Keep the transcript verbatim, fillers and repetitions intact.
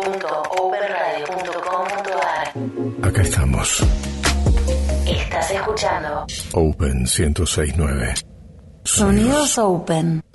punto open radio punto com punto a r. Acá estamos. Estás escuchando Open ciento seis punto nueve. Sonidos Open.